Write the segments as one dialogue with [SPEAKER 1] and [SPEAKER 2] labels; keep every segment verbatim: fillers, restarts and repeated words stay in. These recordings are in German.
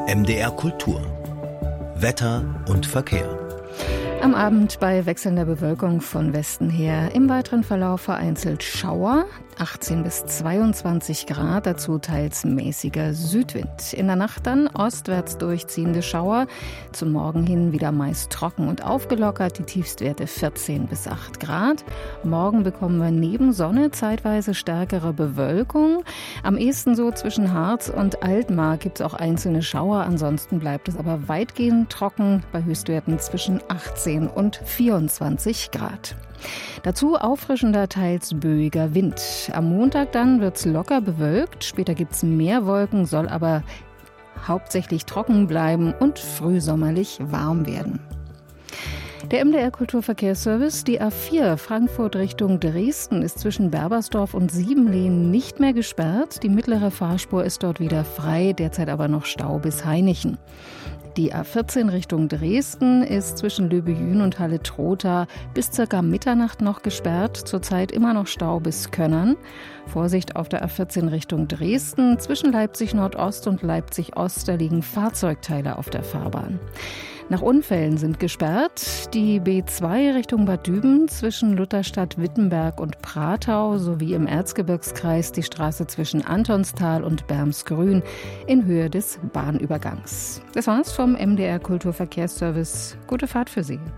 [SPEAKER 1] M D R Kultur. Wetter und Verkehr.
[SPEAKER 2] Am Abend bei wechselnder Bewölkung von Westen her. Im weiteren Verlauf vereinzelt Schauer, achtzehn bis zweiundzwanzig Grad, dazu teils mäßiger Südwind. In der Nacht dann ostwärts durchziehende Schauer, zum Morgen hin wieder meist trocken und aufgelockert, die Tiefstwerte vierzehn bis acht Grad. Morgen bekommen wir neben Sonne zeitweise stärkere Bewölkung. Am ehesten so zwischen Harz und Altmark gibt es auch einzelne Schauer, ansonsten bleibt es aber weitgehend trocken bei Höchstwerten zwischen achtzehn und vierundzwanzig Grad. Dazu auffrischender, teils böiger Wind. Am Montag dann wird's locker bewölkt, später gibt's mehr Wolken, soll aber hauptsächlich trocken bleiben und frühsommerlich warm werden. Der M D R Kulturverkehrsservice, die A vier Frankfurt Richtung Dresden ist zwischen Berbersdorf und Siebenlehn nicht mehr gesperrt. Die mittlere Fahrspur ist dort wieder frei, derzeit aber noch Stau bis Hainichen. Die A vierzehn Richtung Dresden ist zwischen Löbejün und Halle-Trotha bis circa Mitternacht noch gesperrt. Zurzeit immer noch Stau bis Könnern. Vorsicht auf der A vierzehn Richtung Dresden. Zwischen Leipzig Nordost und Leipzig Ost, da liegen Fahrzeugteile auf der Fahrbahn. Nach Unfällen sind gesperrt die B zwei Richtung Bad Düben zwischen Lutherstadt, Wittenberg und Pratau sowie im Erzgebirgskreis die Straße zwischen Antonstal und Bermsgrün in Höhe des Bahnübergangs. Das war's vom M D R Kulturverkehrsservice. Gute Fahrt für Sie.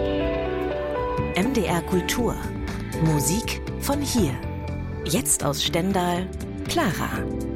[SPEAKER 3] M D R Kultur. Musik von hier. Jetzt aus Stendal, Clara.